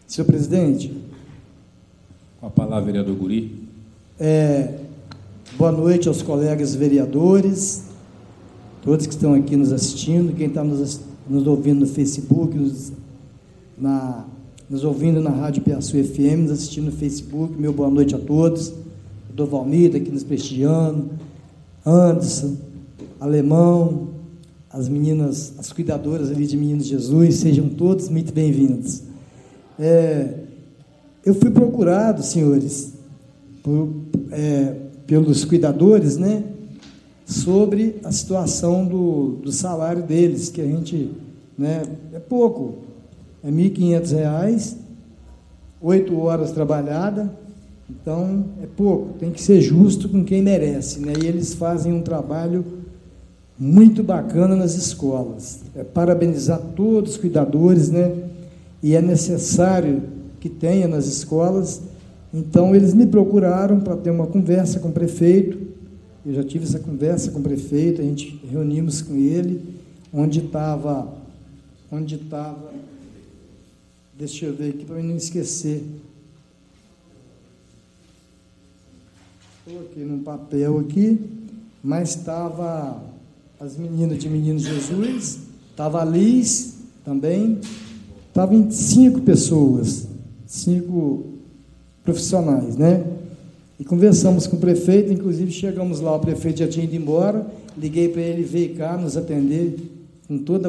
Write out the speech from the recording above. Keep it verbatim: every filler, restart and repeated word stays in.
Senhor presidente. Com a palavra, vereador Guri. É, boa noite aos colegas vereadores, todos que estão aqui nos assistindo, quem está nos, nos ouvindo no Facebook, nos, na, nos ouvindo na Rádio Piaçu F M, nos assistindo no Facebook, meu boa noite a todos. O Dr. Valmir aqui nos prestigiando, Anderson, Alemão, as meninas, as cuidadoras ali de Meninos Jesus, sejam todos muito bem-vindos. É, eu fui procurado, senhores, por, é, pelos cuidadores, né, sobre a situação do, do salário deles, que a gente, né, é pouco, é mil e quinhentos reais, oito horas trabalhadas, então é pouco, tem que ser justo com quem merece, né, e eles fazem um trabalho muito bacana nas escolas. É, parabenizar todos os cuidadores, né, e é necessário que tenha nas escolas. Então, eles me procuraram para ter uma conversa com o prefeito. Eu já tive essa conversa com o prefeito, a gente reunimos com ele, onde estava, onde estava, deixa eu ver aqui para eu não esquecer. Coloquei num papel aqui, mas estava as meninas de Menino Jesus, estava a Liz também, estavam cinco pessoas, cinco profissionais, né? E conversamos com o prefeito, inclusive chegamos lá, o prefeito já tinha ido embora, liguei para ele, veio cá nos atender com toda